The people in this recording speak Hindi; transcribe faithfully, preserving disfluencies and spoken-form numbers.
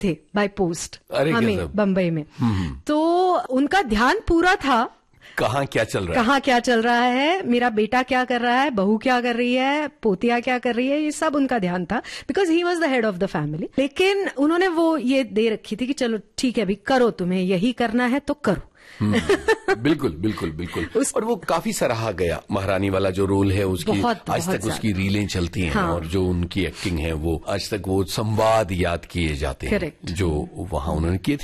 थे बाय पोस्ट अरे हमें बम्बई में। तो उनका ध्यान पूरा था कहाँ क्या चल रहा है, कहाँ क्या चल रहा है, मेरा बेटा क्या कर रहा है, बहू क्या कर रही है, पोतिया क्या कर रही है, ये सब उनका ध्यान था, because he was the head of the family. लेकिन उन्होंने वो ये दे रखी थी कि चलो ठीक है अभी करो, तुम्हें यही करना है तो करो। बिल्कुल बिल्कुल बिल्कुल। उस... और वो काफी सराहा गया, महारानी वाला जो रोल है उसकी बहुत, आज बहुत तक उसकी रीलें चलती हैं। हाँ। और जो उनकी एक्टिंग है वो आज तक वो संवाद याद किए जाते हैं जो वहां उन्होंने किए थे।